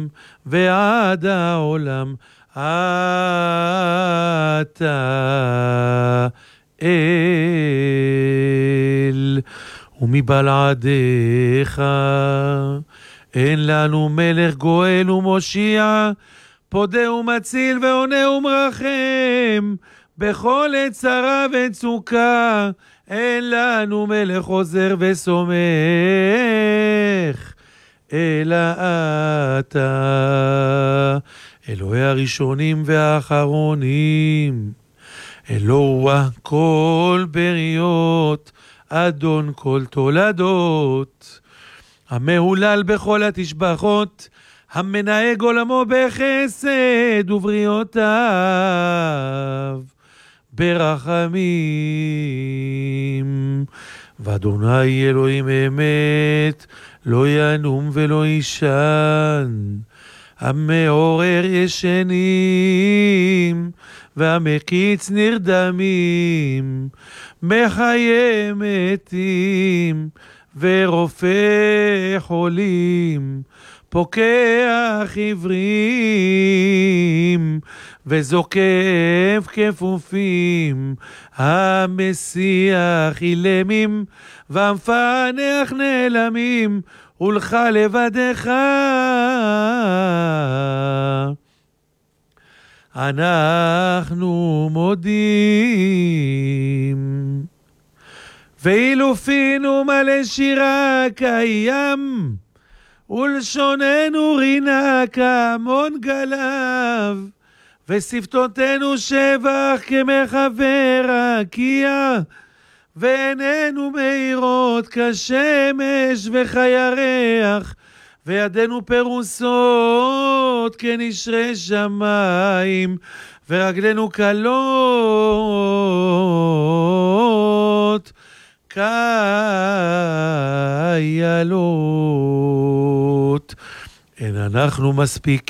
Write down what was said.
ועד העולם אתה אל, ומבלעדיך אין לנו מלך גואל ומושיע, פודה ומציל ועונה ומרחם, בכל עת צרה וצוקה אין לנו מלך עוזר וסומך, אלא אתה, אלוהי הראשונים והאחרונים, אלוה כל בריות, אדון כל תולדות, המהולל בכל התשבחות, המנהג עולמו בחסד ובריאותיו ברחמים. ואדוני אלוהים אמת, לא ינום ולא ישן, המעורר ישנים והמקיץ נרדמים, מחיה מתים ורופא חולים, פוקח עברים וזוקף כפופים, המסיח אילמים והמפענח נעלמים, ולך לבדך אנחנו מודים. ואילו פינו מלא שירה קיים, ולשוננו רינה כמון גלב, ושפתותינו שבח כמחבר רקיע, ועינינו מאירות כשמש וכירח, וידינו פרוסות כנשרי שמיים, ורגלינו קלות כאיילות. אין אנחנו מספיקים